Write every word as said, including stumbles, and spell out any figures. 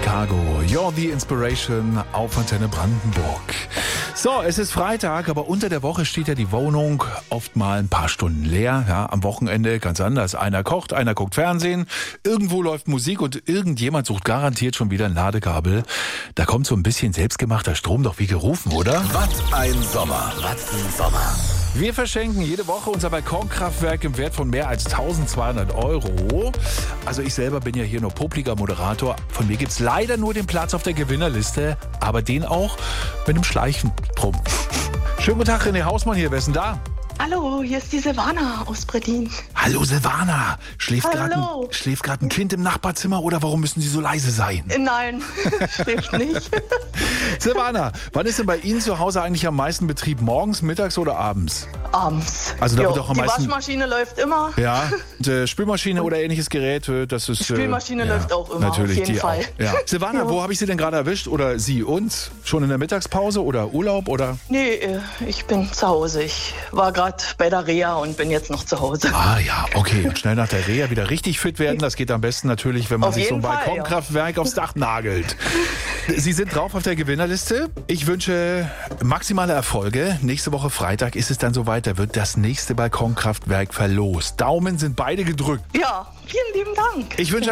Chicago. You're the Inspiration auf Antenne Brandenburg. So, es ist Freitag, aber unter der Woche steht ja die Wohnung oft mal ein paar Stunden leer. Ja, am Wochenende ganz anders. Einer kocht, einer guckt Fernsehen, irgendwo läuft Musik und irgendjemand sucht garantiert schon wieder ein Ladekabel. Da kommt so ein bisschen selbstgemachter Strom doch wie gerufen, oder? Was ein Sommer, was ein Sommer. Wir verschenken jede Woche unser Balkonkraftwerk im Wert von mehr als tausendzweihundert Euro. Also ich selber bin ja hier nur popliger Moderator. Von mir gibt's leider nur den Platz auf der Gewinnerliste, aber den auch mit einem Schleichen drum. Schönen guten Tag, René Hausmann hier. Wer ist denn da? Hallo, hier ist die Silvana aus Bredin. Hallo Silvana. Schläft gerade ein, Hallo. schläft gerade ein Kind im Nachbarzimmer oder warum müssen Sie so leise sein? Nein, schläft nicht. Silvana, wann ist denn bei Ihnen zu Hause eigentlich am meisten Betrieb? Morgens, mittags oder abends? Abends. Also da Jo, wird doch am die meisten- Waschmaschine läuft immer. Ja, und, äh, Spülmaschine oder ähnliches Gerät, äh, das ist... äh, Spülmaschine ja, läuft auch immer, natürlich, auf jeden die Fall. Auch. Ja. Silvana, Jo. wo habe ich Sie denn gerade erwischt? Oder Sie uns? Schon in der Mittagspause oder Urlaub? Oder? Nee, äh, ich bin zu Hause. Ich war gerade bei der Reha und bin jetzt noch zu Hause. Ah ja, okay. Schnell nach der Reha wieder richtig fit werden. Das geht am besten natürlich, wenn man Auf sich so ein jeden Fall, Balkonkraftwerk aufs Dach nagelt. Sie sind drauf auf der Gewinnerliste. Ich wünsche maximale Erfolge. Nächste Woche Freitag ist es dann soweit. Da wird das nächste Balkonkraftwerk verlost. Daumen sind beide gedrückt. Ja, vielen lieben Dank. Ich wünsche